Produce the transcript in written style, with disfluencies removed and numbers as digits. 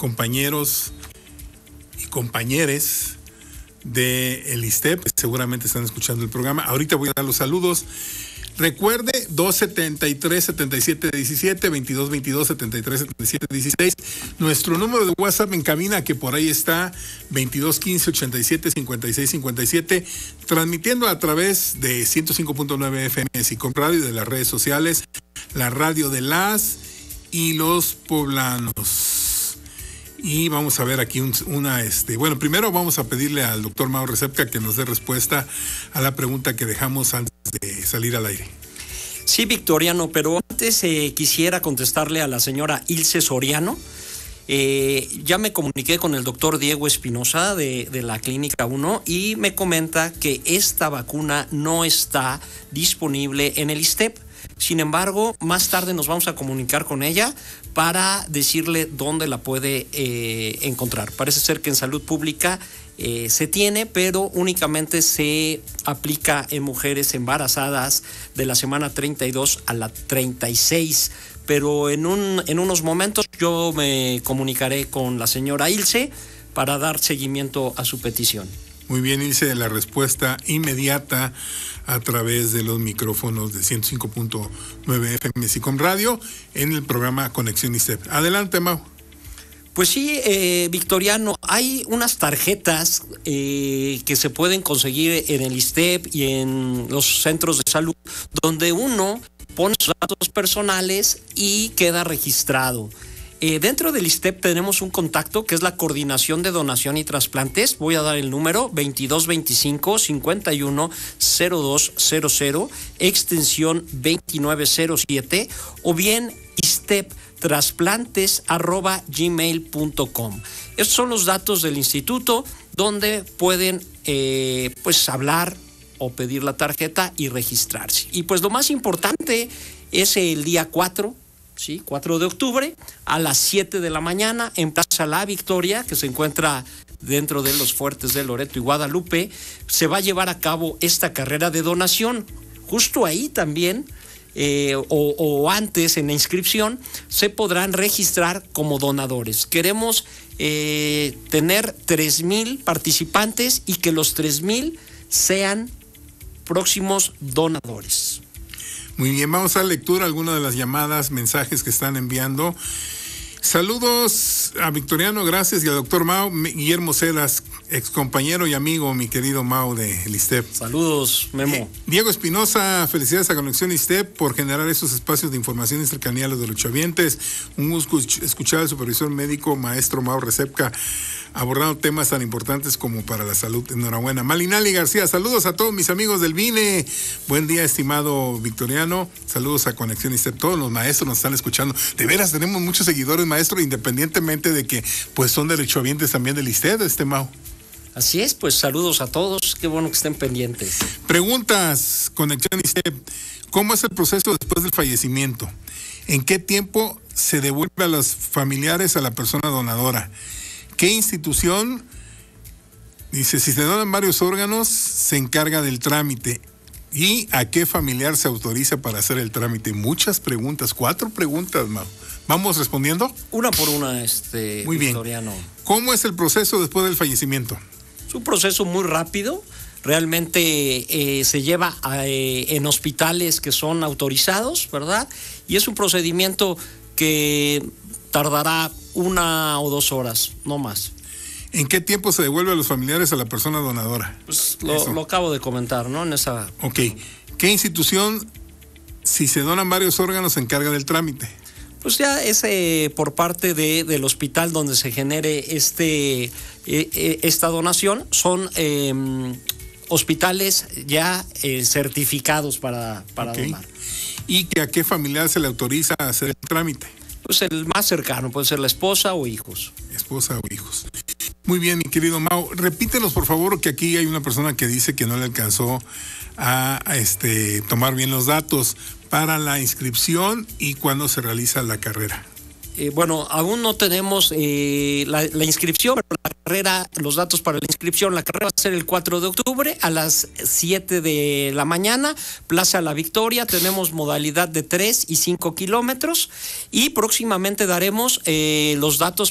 compañeros y compañeres de el ISSSTEP, que seguramente están escuchando el programa. Ahorita voy a dar los saludos. Recuerde, 273-7717, 2222-737716. Nuestro número de WhatsApp en cabina, que por ahí está, 2215-87-5657, transmitiendo a través de 105.9 FM SICOM Radio y de las redes sociales, la radio de las y los poblanos. Y vamos a ver aquí bueno, primero vamos a pedirle al doctor Mau Recepka que nos dé respuesta a la pregunta que dejamos antes de salir al aire. Sí, Victoriano, pero antes quisiera contestarle a la señora Ilse Soriano. Ya me comuniqué con el doctor Diego Espinosa de la Clínica 1 y me comenta que esta vacuna no está disponible en el ISSSTEP. Sin embargo, más tarde nos vamos a comunicar con ella para decirle dónde la puede encontrar. Parece ser que en Salud Pública se tiene, pero únicamente se aplica en mujeres embarazadas de la semana 32 a la 36. Pero en unos momentos yo me comunicaré con la señora Ilse para dar seguimiento a su petición. Muy bien, Ilse, la respuesta inmediata a través de los micrófonos de 105.9 FM SICOM Radio en el programa Conexión ISSSTEP. Adelante, Mau. Pues sí, Victoriano, hay unas tarjetas que se pueden conseguir en el ISSSTEP y en los centros de salud, donde uno pone sus datos personales y queda registrado. Dentro del ISSSTEP tenemos un contacto que es la Coordinación de Donación y Trasplantes. Voy a dar el número 2225-510200, extensión 2907, o bien issteptrasplantes@gmail.com. Estos son los datos del instituto donde pueden hablar o pedir la tarjeta y registrarse. Y pues lo más importante es el día 4 de octubre, a las 7 de la mañana, en Plaza La Victoria, que se encuentra dentro de los fuertes de Loreto y Guadalupe, se va a llevar a cabo esta carrera de donación. Justo ahí también, o antes en la inscripción, se podrán registrar como donadores. Queremos tener 3,000 participantes y que los 3,000 sean próximos donadores. Muy bien, vamos a dar lectura a algunas de las llamadas, mensajes que están enviando. Saludos a Victoriano, gracias, y al doctor Mau. Guillermo Cedas, ex compañero y amigo, mi querido Mau de ISSSTEP. Saludos, Memo. Diego Espinosa, felicidades a Conexión ISSSTEP por generar esos espacios de información y cercanía a los derechohabientes. Un gusto escuchar al supervisor médico, maestro Mau Recepka, abordando temas tan importantes como para la salud. Enhorabuena. Malinali García, saludos a todos mis amigos del BINE. Buen día, estimado Victoriano. Saludos a Conexión ISSSTEP. Todos los maestros nos están escuchando. De veras, tenemos muchos seguidores, maestro, independientemente de que pues son derechohabientes también del ISSSTEP, Mau. Así es, pues saludos a todos. Qué bueno que estén pendientes. Preguntas, Conexión ISSSTEP. ¿Cómo es el proceso después del fallecimiento? ¿En qué tiempo se devuelve a los familiares a la persona donadora? ¿Qué institución? Dice, si se donan varios órganos, se encarga del trámite. ¿Y a qué familiar se autoriza para hacer el trámite? Muchas preguntas, 4 preguntas, Mau. ¿Vamos respondiendo? Una por una, Muy Victoriano. Bien. ¿Cómo es el proceso después del fallecimiento? Es un proceso muy rápido. Realmente se lleva en hospitales que son autorizados, ¿verdad? Y es un procedimiento que tardará 1 o 2 horas, no más. ¿En qué tiempo se devuelve a los familiares a la persona donadora? Pues lo acabo de comentar, ¿no? En esa. Ok. ¿Qué institución, si se donan varios órganos, se encarga del trámite? Pues ya es por parte del hospital donde se genere esta donación. Son hospitales ya certificados para donar. ¿Y a qué familiar se le autoriza a hacer el trámite? Pues el más cercano, puede ser la esposa o hijos. Esposa o hijos. Muy bien, mi querido Mau. Repítenos, por favor, que aquí hay una persona que dice que no le alcanzó a tomar bien los datos para la inscripción y cuándo se realiza la carrera. Bueno, aún no tenemos la inscripción, pero la carrera, los datos para la inscripción, la carrera va a ser el 4 de octubre a las 7 de la mañana, Plaza La Victoria. Tenemos modalidad de 3 y 5 kilómetros y próximamente daremos los datos